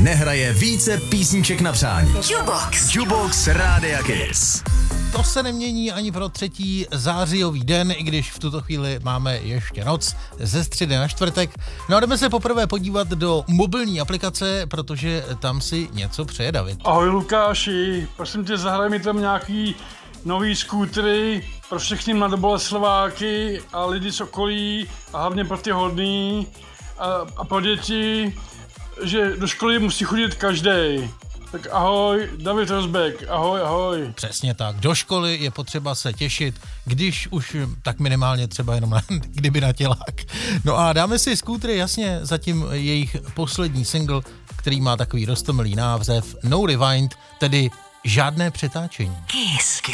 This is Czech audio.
nehraje více písniček na přání. Jukebox Rádia Kiss. To se nemění ani pro 3. zářijový den, i když v tuto chvíli máme ještě noc ze středy na čtvrtek. No a jdeme se poprvé podívat do mobilní aplikace, protože tam si něco přeje David. Ahoj Lukáši, prosím tě, zahraj mi tam nějaký nový skútry pro všechny mladoboleslováky a lidi z okolí a hlavně pro ty hodný a pro děti, že do školy musí chodit každej. Tak ahoj, David Rozbek, ahoj. Přesně tak, do školy je potřeba se těšit, když už tak minimálně třeba jenom kdyby na tělák. No a dáme si skútry, jasně, zatím jejich poslední single, který má takový roztomilý název No Rewind, tedy žádné přetáčení. Kiss.